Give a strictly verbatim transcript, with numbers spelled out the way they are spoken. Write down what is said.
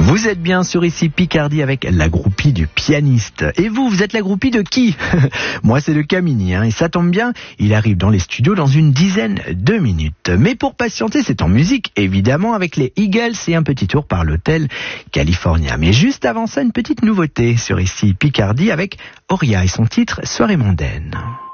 Vous êtes bien sur Ici Picardie avec la groupie du pianiste. Et vous, vous êtes la groupie de qui? Moi, c'est de Camini, hein, et ça tombe bien, il arrive dans les studios dans une dizaine de minutes. Mais pour patienter, c'est en musique, évidemment, avec les Eagles et un petit tour par l'hôtel California. Mais juste avant ça, une petite nouveauté sur Ici Picardie avec Auria et son titre Soirée mondaine.